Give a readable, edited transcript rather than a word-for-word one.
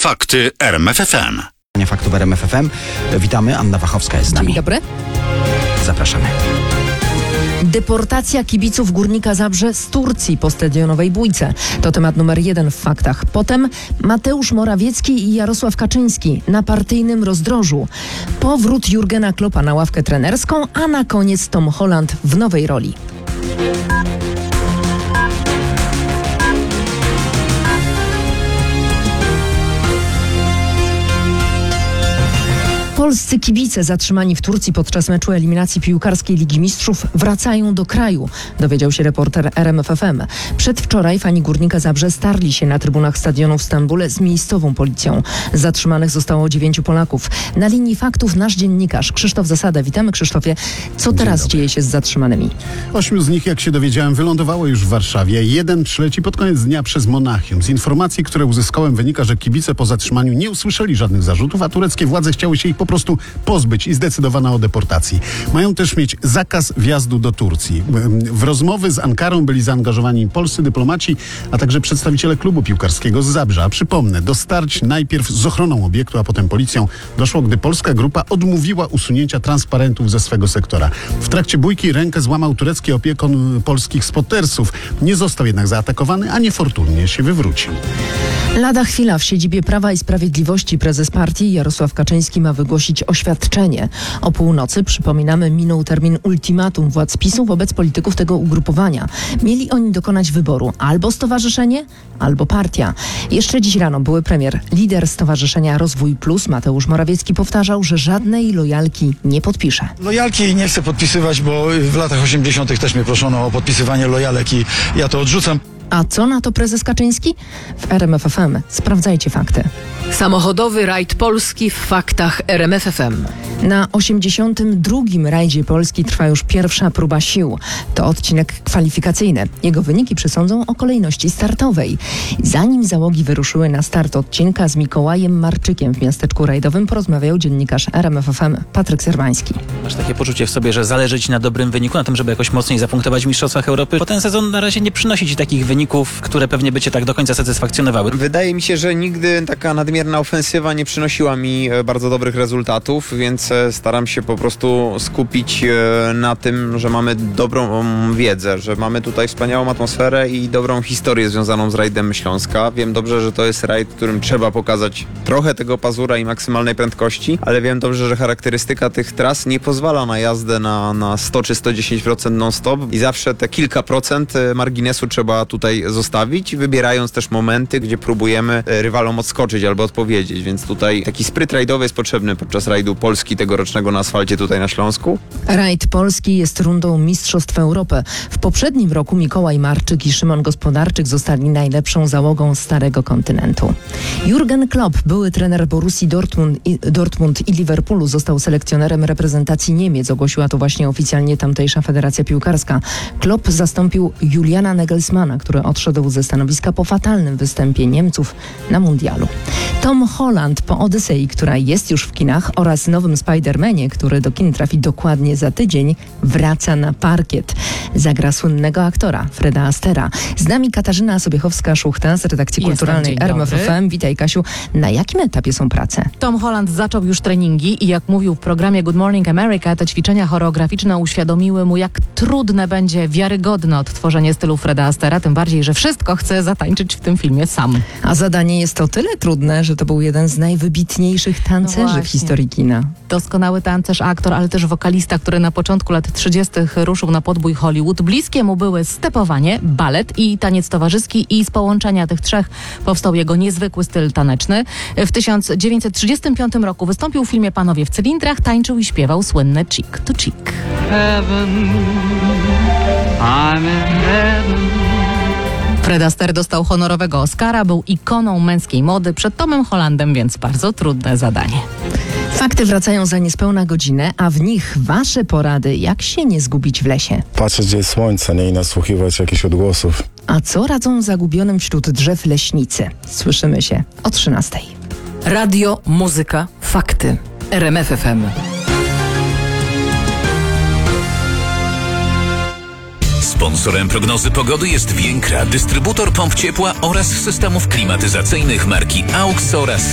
Fakty RMFFM. Faktów RMFFM. Witamy, Anna Wachowska jest z nami. Dzień dobry. Zapraszamy. Deportacja kibiców Górnika Zabrze z Turcji po stadionowej bójce. To temat numer 1 w faktach. Potem Mateusz Morawiecki i Jarosław Kaczyński na partyjnym rozdrożu. Powrót Jurgena Kloppa na ławkę trenerską, a na koniec Tom Holland w nowej roli. Polscy kibice zatrzymani w Turcji podczas meczu eliminacji piłkarskiej Ligi Mistrzów wracają do kraju, dowiedział się reporter RMFFM. Przedwczoraj fani Górnika Zabrze starli się na trybunach stadionu w Stambule z miejscową policją. Zatrzymanych zostało 9 Polaków. Na linii faktów nasz dziennikarz Krzysztof Zasada. Witamy, Krzysztofie. Co teraz dzieje się z zatrzymanymi? 8 z nich, jak się dowiedziałem, wylądowało już w Warszawie. 1 przyleci pod koniec dnia przez Monachium. Z informacji, które uzyskałem, wynika, że kibice po zatrzymaniu nie usłyszeli żadnych zarzutów, a tureckie władze chciały się ich po prostu pozbyć i zdecydowano o deportacji. Mają też mieć zakaz wjazdu do Turcji. W rozmowy z Ankarą byli zaangażowani polscy dyplomaci, a także przedstawiciele klubu piłkarskiego z Zabrza. Przypomnę, do starć najpierw z ochroną obiektu, a potem policją doszło, gdy polska grupa odmówiła usunięcia transparentów ze swego sektora. W trakcie bójki rękę złamał turecki opiekun polskich sportersów. Nie został jednak zaatakowany, a niefortunnie się wywrócił. Lada chwila w siedzibie Prawa i Sprawiedliwości prezes partii Jarosław Kaczyński ma wygłosić oświadczenie. O północy, przypominamy, minął termin ultimatum władz PiS-u wobec polityków tego ugrupowania. Mieli oni dokonać wyboru albo stowarzyszenie, albo partia. Jeszcze dziś rano były premier, lider Stowarzyszenia Rozwój Plus Mateusz Morawiecki powtarzał, że żadnej lojalki nie podpisze. Lojalki nie chcę podpisywać, bo w latach 80. też mnie proszono o podpisywanie lojalek i ja to odrzucam. A co na to prezes Kaczyński? W RMFFM sprawdzajcie fakty. Samochodowy rajd Polski w faktach RMFFM. Na 82. rajdzie Polski trwa już pierwsza próba sił. To odcinek kwalifikacyjny. Jego wyniki przesądzą o kolejności startowej. Zanim załogi wyruszyły na start odcinka, z Mikołajem Marczykiem w miasteczku rajdowym porozmawiał dziennikarz RMFFM Patryk Serwański. Masz takie poczucie w sobie, że zależy ci na dobrym wyniku, na tym, żeby jakoś mocniej zapunktować w Mistrzostwach Europy, bo ten sezon na razie nie przynosi ci takich wyników, które pewnie by cię tak do końca satysfakcjonowały. Wydaje mi się, że nigdy taka nadmierna ofensywa nie przynosiła mi bardzo dobrych rezultatów, więc staram się po prostu skupić na tym, że mamy dobrą wiedzę, że mamy tutaj wspaniałą atmosferę i dobrą historię związaną z rajdem Śląska. Wiem dobrze, że to jest rajd, w którym trzeba pokazać trochę tego pazura i maksymalnej prędkości, ale wiem dobrze, że charakterystyka tych tras nie pozwala na jazdę na 100 czy 110% non-stop i zawsze te kilka procent marginesu trzeba tutaj zostawić, wybierając też momenty, gdzie próbujemy rywalom odskoczyć albo odpowiedzieć, więc tutaj taki spryt rajdowy jest potrzebny podczas rajdu Polski tegorocznego na asfalcie tutaj na Śląsku. Rajd Polski jest rundą Mistrzostw Europy. W poprzednim roku Mikołaj Marczyk i Szymon Gospodarczyk zostali najlepszą załogą starego kontynentu. Jurgen Klopp, były trener Borussii Dortmund i Liverpoolu, został selekcjonerem reprezentacji Niemiec. Ogłosiła to właśnie oficjalnie tamtejsza federacja piłkarska. Klopp zastąpił Juliana Nagelsmana, który odszedł ze stanowiska po fatalnym występie Niemców na mundialu. Tom Holland po Odysei, która jest już w kinach, oraz nowym Spider-Manie, który do kin trafi dokładnie za tydzień, wraca na parkiet. Zagra słynnego aktora Freda Astera. Z nami Katarzyna Sobiechowska-Szuchta z redakcji kulturalnej RMFFM. Witaj, Kasiu. Na jakim etapie są prace? Tom Holland zaczął już treningi i jak mówił w programie Good Morning America, te ćwiczenia choreograficzne uświadomiły mu, jak trudne będzie wiarygodne odtworzenie stylu Freda Astera, tym bardziej, że wszystko chce zatańczyć w tym filmie sam. A zadanie jest o tyle trudne, że to był jeden z najwybitniejszych tancerzy w historii kina. Doskonały tancerz, aktor, ale też wokalista, który na początku lat 30. ruszył na podbój Hollywood. Bliskie mu były stepowanie, balet i taniec towarzyski i z połączenia tych trzech powstał jego niezwykły styl taneczny. W 1935 roku wystąpił w filmie Panowie w cylindrach, tańczył i śpiewał słynne Cheek to Cheek. Heaven, I'm in heaven. Fred Astaire dostał honorowego Oscara, był ikoną męskiej mody przed Tomem Hollandem, więc bardzo trudne zadanie. Fakty wracają za niespełna godzinę, a w nich wasze porady, jak się nie zgubić w lesie. Patrzeć, gdzie jest słońce, nie, i nasłuchiwać jakichś odgłosów. A co radzą zagubionym wśród drzew leśnicy? Słyszymy się o 13:00. Radio, muzyka, fakty. RMFFM. Sponsorem prognozy pogody jest Więkra, dystrybutor pomp ciepła oraz systemów klimatyzacyjnych marki AUX oraz